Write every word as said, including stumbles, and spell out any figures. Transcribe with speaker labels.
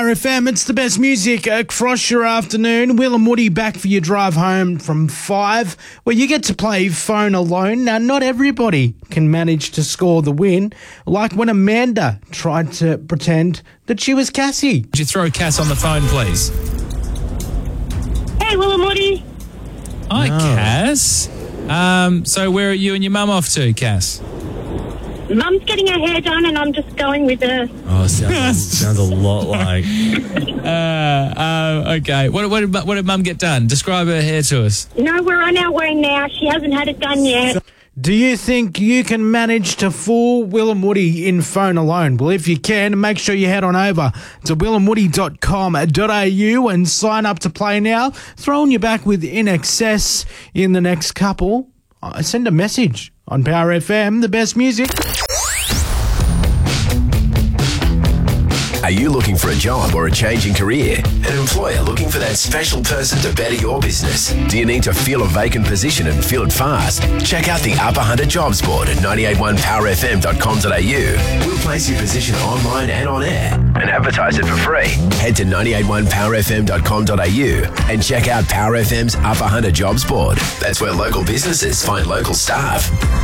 Speaker 1: Power F M. It's the best music across your afternoon. Will and Woody back for your drive home from five, where you get to play Phone Alone. Now, not everybody can manage to score the win, like when Amanda tried to pretend that she was Cassie.
Speaker 2: Would you throw Cass on the phone, please?
Speaker 3: Hey, Will and Woody.
Speaker 2: Hi, no. Cass. Um, so where are you and your mum off to, Cass?
Speaker 3: Mum's getting her hair done and I'm just going with her.
Speaker 4: Oh, sounds, sounds a lot like...
Speaker 2: Uh, uh, okay. What, what, did, what did Mum get done? Describe her hair to us.
Speaker 3: No, we're on our way now. She hasn't had it done yet.
Speaker 1: Do you think you can manage to fool Will and Woody in Phone Alone? Well, if you can, make sure you head on over to will and woody dot com dot a u and sign up to play now. Throwing you back with In Excess in the next couple. Uh, send a message on Power F M, the best music.
Speaker 5: Are you looking for a job or a change in career? An employer looking for that special person to better your business? Do you need to fill a vacant position and fill it fast? Check out the Upper Hunter Jobs Board at nine eighty-one power f m dot com dot a u. We'll place your position online and on air and advertise it for free. Head to nine eighty-one power f m dot com dot a u and check out Power F M's Upper Hunter Jobs Board. That's where local businesses find local staff.